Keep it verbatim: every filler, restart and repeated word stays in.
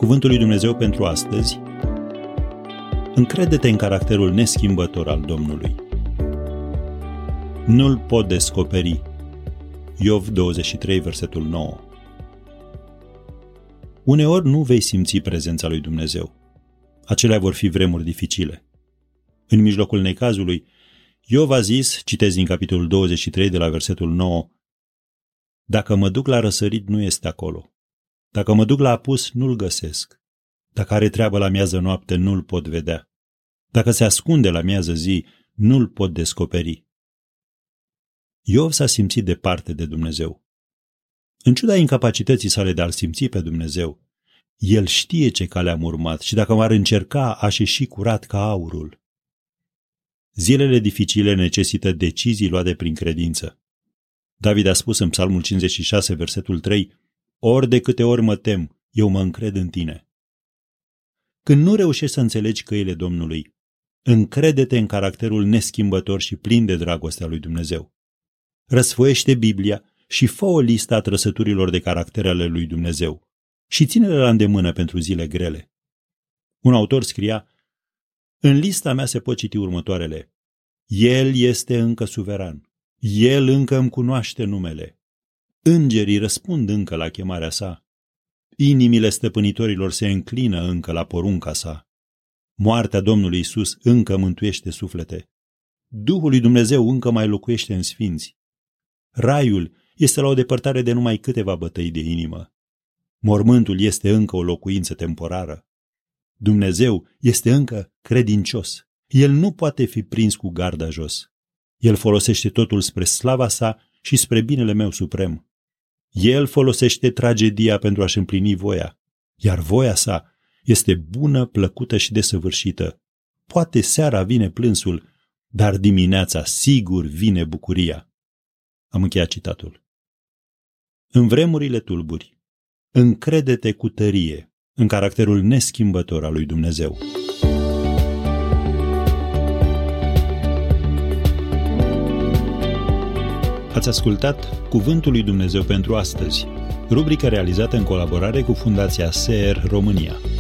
Cuvântul lui Dumnezeu pentru astăzi: încrede-te în caracterul neschimbător al Domnului. Nu-l pot descoperi. Iov douăzeci și trei, versetul nouă. Uneori nu vei simți prezența lui Dumnezeu. Acelea vor fi vremuri dificile. În mijlocul necazului, Iov a zis, citez din capitolul douăzeci și trei de la versetul nouă: dacă mă duc la răsărit, nu este acolo. Dacă mă duc la apus, nu-l găsesc. Dacă are treabă la miază noapte, nu-l pot vedea. Dacă se ascunde la miază zi, nu-l pot descoperi. Iov s-a simțit departe de Dumnezeu. În ciuda incapacității sale de a-l simți pe Dumnezeu, el știe ce cale am urmat și dacă m-ar încerca, aș ieși curat ca aurul. Zilele dificile necesită decizii luate prin credință. David a spus în Psalmul cincizeci și șase, versetul trei: ori de câte ori mă tem, eu mă încred în tine. Când nu reușești să înțelegi căile Domnului, încrede-te în caracterul neschimbător și plin de dragostea lui Dumnezeu. Răsfoiește Biblia și fă o listă a trăsăturilor de caracter ale lui Dumnezeu și ține-le la îndemână pentru zile grele. Un autor scria: în lista mea se pot citi următoarele: El este încă suveran, El încă îmi cunoaște numele, îngerii răspund încă la chemarea sa, inimile stăpânitorilor se înclină încă la porunca sa, moartea Domnului Iisus încă mântuiește suflete, Duhul lui Dumnezeu încă mai locuiește în sfinți, raiul este la o depărtare de numai câteva bătăi de inimă, mormântul este încă o locuință temporară, Dumnezeu este încă credincios, El nu poate fi prins cu garda jos, El folosește totul spre slava sa și spre binele meu suprem. El folosește tragedia pentru a-și împlini voia, iar voia sa este bună, plăcută și desăvârșită. Poate seara vine plânsul, dar dimineața sigur vine bucuria. Am încheiat citatul. În vremurile tulburi, încrede-te cu tărie în caracterul neschimbător al lui Dumnezeu. Ați ascultat Cuvântul lui Dumnezeu pentru astăzi, rubrica realizată în colaborare cu Fundația S E R România.